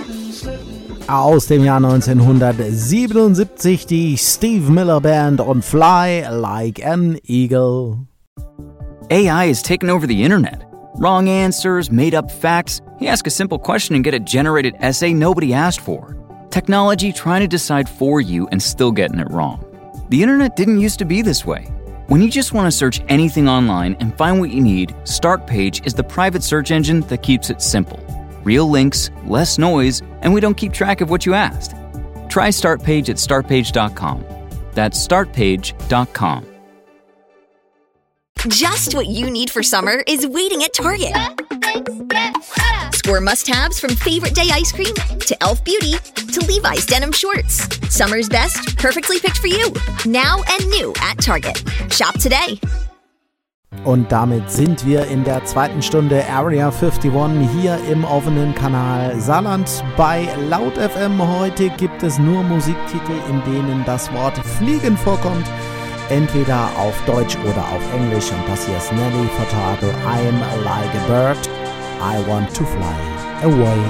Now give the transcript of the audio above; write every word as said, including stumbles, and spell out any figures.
Aus dem Jahr neunzehnhundertsiebenundsiebzig die Steve Miller Band und Fly Like an Eagle. A I has taken over the internet. Wrong answers, made-up facts. You ask a simple question and get a generated essay nobody asked for. Technology trying to decide for you and still getting it wrong. The internet didn't used to be this way. When you just want to search anything online and find what you need, Startpage is the private search engine that keeps it simple. Real links, less noise, and we don't keep track of what you asked. Try Startpage at startpage dot com. That's startpage dot com. Just what you need for summer is waiting at Target. Score must-haves from Favorite Day ice cream to e l f Beauty to Levi's denim shorts. Summer's best, perfectly picked for you. Now and new at Target. Shop today. Und damit sind wir in der zweiten Stunde Area einundfünfzig hier im offenen Kanal Saarland bei Laut F M. Heute gibt es nur Musiktitel, in denen das Wort Fliegen vorkommt. Entweder auf Deutsch oder auf Englisch. Und das hier ist Nelly Furtado, I'm like a bird, I want to fly away.